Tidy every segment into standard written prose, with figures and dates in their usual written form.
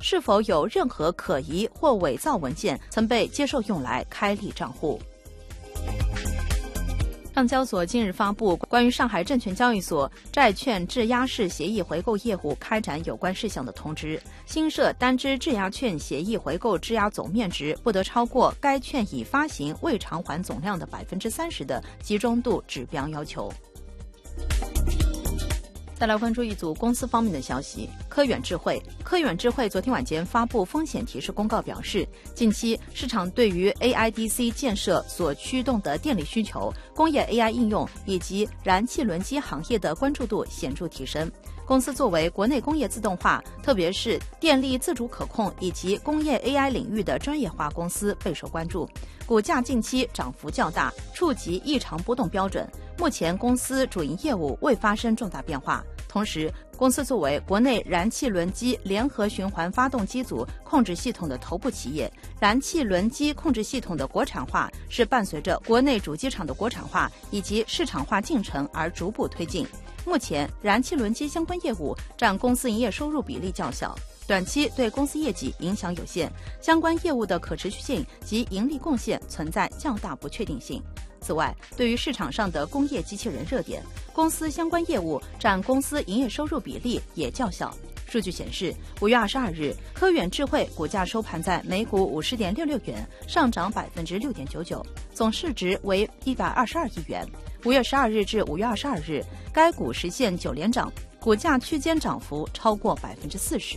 是否有任何可疑或伪造文件曾被接受用来开立账户。上交所近日发布关于上海证券交易所债券质押式协议回购业务开展有关事项的通知，新设单只质押券协议回购质押总面值不得超过该券已发行未偿还总量的30%的集中度指标要求。再来关注一组公司方面的消息。科远智慧昨天晚间发布风险提示公告，表示近期市场对于 AIDC 建设所驱动的电力需求、工业 AI 应用以及燃气轮机行业的关注度显著提升。公司作为国内工业自动化，特别是电力自主可控以及工业 AI 领域的专业化公司备受关注，股价近期涨幅较大，触及异常波动标准。目前公司主营业务未发生重大变化。同时，公司作为国内燃气轮机联合循环发动机组控制系统的头部企业，燃气轮机控制系统的国产化是伴随着国内主机厂的国产化以及市场化进程而逐步推进。目前，燃气轮机相关业务占公司营业收入比例较小，短期对公司业绩影响有限，相关业务的可持续性及盈利贡献存在较大不确定性。此外，对于市场上的工业机器人热点，公司相关业务占公司营业收入比例也较小。数据显示，5月22日，科远智慧股价收盘在每股50.66元，上涨6.99%，总市值为122亿元。5月12日至5月22日，该股实现9连涨，股价区间涨幅超过40%。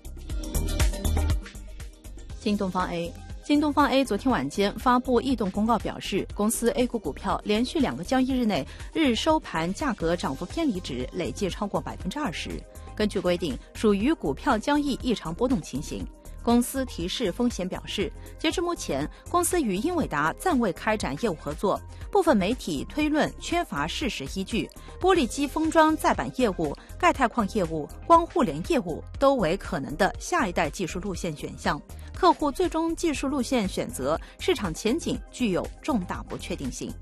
京东方 A 昨天晚间发布异动公告，表示公司 A 股股票连续2个交易日内日收盘价格涨幅偏离值累计超过20%。根据规定，属于股票交易异常波动情形。公司提示风险表示，截至目前，公司与英伟达暂未开展业务合作，部分媒体推论缺乏事实依据。玻璃基封装载板业务、钙钛矿业务、光互联业务都为可能的下一代技术路线选项。客户最终技术路线选择市场前景具有重大不确定性。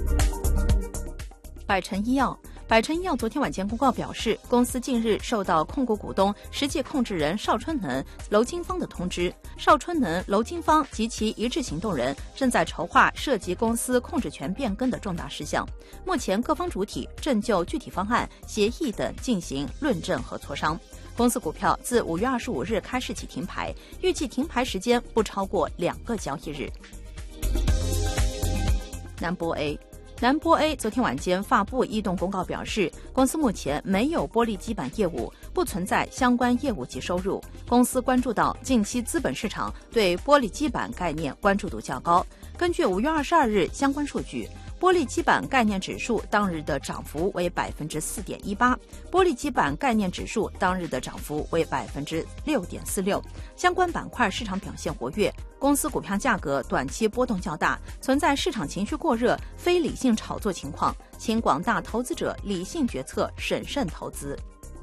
百成医药昨天晚间公告表示，公司近日受到控股股东、实际控制人邵春能、娄金芳的通知，邵春能、娄金芳及其一致行动人正在筹划涉及公司控制权变更的重大事项。目前各方主体正就具体方案、协议等进行论证和磋商。公司股票自5月25日开市起停牌，预计停牌时间不超过2个交易日。南玻 A 昨天晚间发布异动公告，表示公司目前没有玻璃基板业务，不存在相关业务及收入。公司关注到近期资本市场对玻璃基板概念关注度较高。根据5月22日相关数据，玻璃基板概念指数当日的涨幅为4.18%，玻璃基板概念指数当日的涨幅为6.46%，相关板块市场表现活跃。公司股票价格短期波动较大，存在市场情绪过热、非理性炒作情况，请广大投资者理性决策，审慎投资。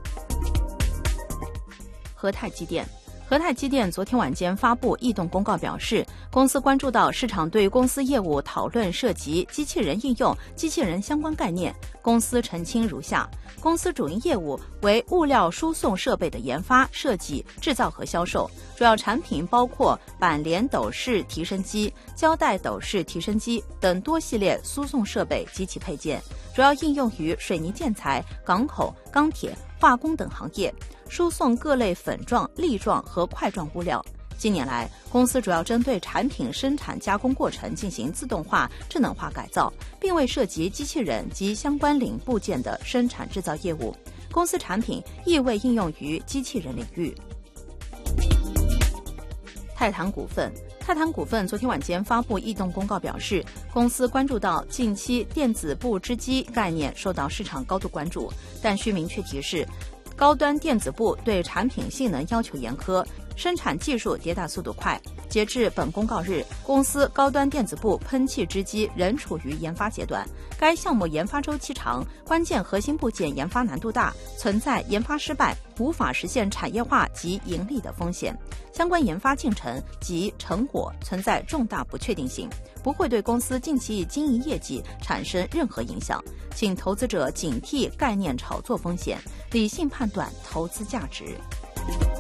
和泰机电昨天晚间发布异动公告，表示公司关注到市场对公司业务讨论涉及机器人应用、机器人相关概念。公司澄清如下：公司主营业务为物料输送设备的研发、设计、制造和销售，主要产品包括板联斗式提升机、胶带斗式提升机等多系列输送设备及其配件，主要应用于水泥建材、港口、钢铁、化工等行业，输送各类粉状、粒状和块状物料。近年来，公司主要针对产品生产加工过程进行自动化、智能化改造，并未涉及机器人及相关零部件的生产制造业务。公司产品亦未应用于机器人领域。泰坦股份昨天晚间发布异动公告，表示公司关注到近期电子部织机概念受到市场高度关注，但需明确提示，高端电子部对产品性能要求严苛，生产技术迭代速度快。截至本公告日，公司高端电子部喷气织机仍处于研发阶段，该项目研发周期长，关键核心部件研发难度大，存在研发失败、无法实现产业化及盈利的风险。相关研发进程及成果存在重大不确定性，不会对公司近期经营业绩产生任何影响。请投资者警惕概念炒作风险，理性判断投资价值。